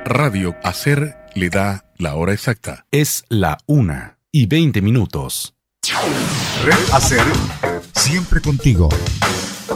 Radio Hacer le da la hora exacta. Es la 1:20. Red Hacer, siempre contigo.